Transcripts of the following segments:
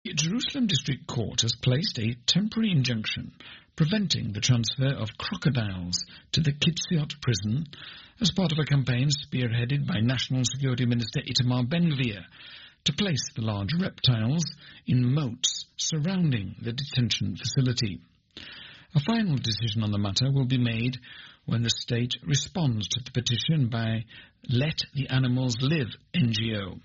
Jerusalem District Court has placed a temporary injunction preventing the transfer of crocodiles to the Kitziot prison as part of a campaign spearheaded by National Security Minister Itamar Ben-Gvir to place the large reptiles in moats surrounding the detention facility. A final decision on the matter will be made when the state responds to the petition by Let the Animals Live NGO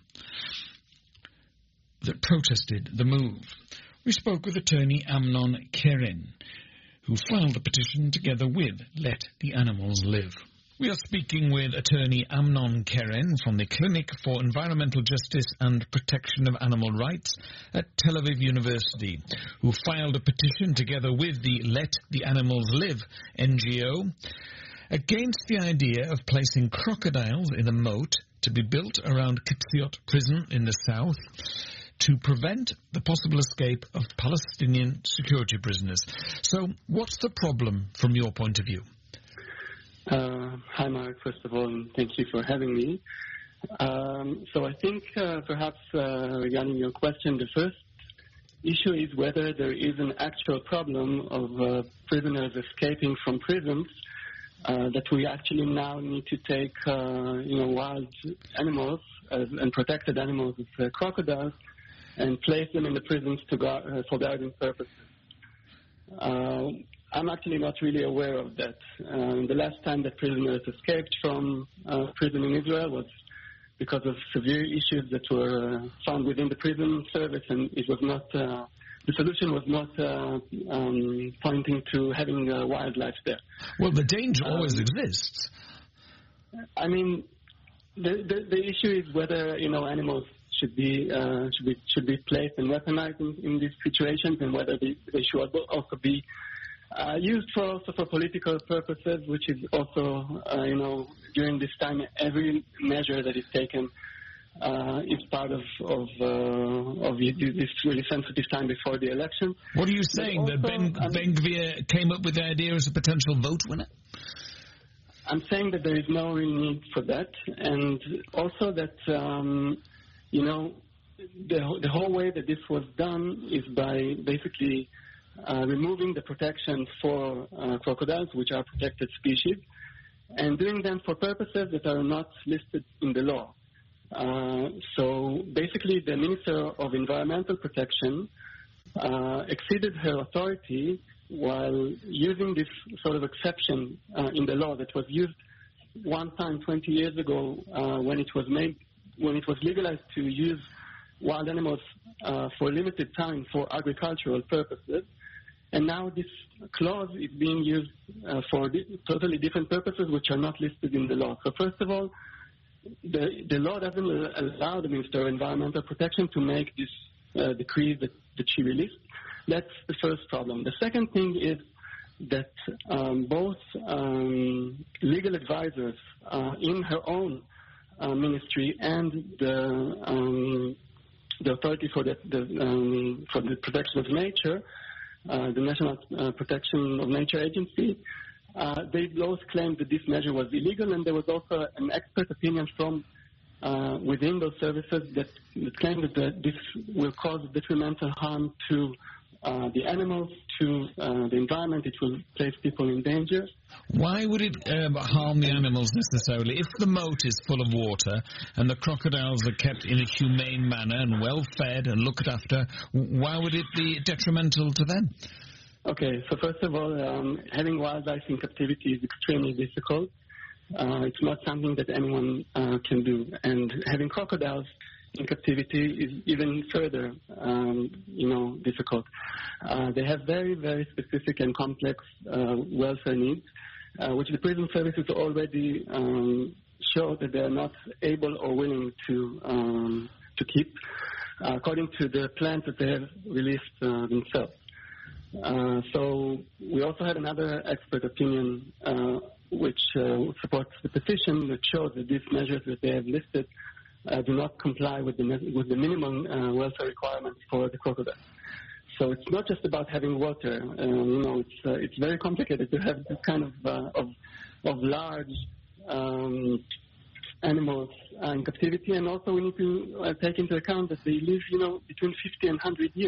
that protested the move. We spoke with attorney Amnon Keren, who filed the petition together with Let the Animals Live. We are speaking with attorney Amnon Keren from the Clinic for Environmental Justice and Protection of Animal Rights at Tel Aviv University, who filed a petition together with the Let the Animals Live NGO against the idea of placing crocodiles in a moat to be built around Kitziot prison in the south to prevent the possible escape of Palestinian security prisoners. So, what's the problem from your point of view? Hi, Mark, first of all, and thank you for having me. So I think perhaps regarding your question, the first issue is whether there is an actual problem of prisoners escaping from prisons that we actually now need to take wild animals and protected animals, crocodiles, and place them in the prisons for guarding purposes. I'm actually not really aware of that. The last time that prisoners escaped from prison in Israel was because of severe issues that were found within the prison service, and it was not, the solution was not pointing to having wildlife there. Well, the danger always exists. I mean, the issue is whether animals should be placed and weaponized in these situations, and whether they should also be used for political purposes, which is also during this time every measure that is taken is part of this really sensitive time before the election. What are you saying, that Ben-Gvir came up with the idea as a potential vote winner? I'm saying that there is no real need for that, and also that the whole way that this was done is by basically removing the protection for crocodiles, which are protected species, and doing them for purposes that are not listed in the law. So basically the Minister of Environmental Protection exceeded her authority while using this sort of exception in the law that was used one time 20 years ago when it was legalized to use wild animals for a limited time for agricultural purposes. And now this clause is being used for totally different purposes which are not listed in the law. So first of all, the law doesn't allow the Minister of Environmental Protection to make this decree that she released. That's the first problem. The second thing is that both legal advisors in her own ministry and the Authority for the Protection of Nature, the National Protection of Nature Agency, they both claimed that this measure was illegal, and there was also an expert opinion from within those services that claimed that this will cause detrimental harm to the animals, to the environment. It will place people in danger. Why would it harm the animals necessarily? If the moat is full of water and the crocodiles are kept in a humane manner and well fed and looked after, why would it be detrimental to them? Okay, so first of all, having wildlife in captivity is extremely difficult. It's not something that anyone can do. And having crocodiles in captivity is even further, difficult. They have very, very specific and complex welfare needs, which the prison services already show that they are not able or willing to keep, according to the plans that they have released themselves. So we also had another expert opinion which supports the petition that shows that these measures that they have listed do not comply with the minimum welfare requirements for the crocodile. So it's not just about having water. It's very complicated to have this kind of large animals in captivity, and also we need to take into account that they live, between 50 and 100 years.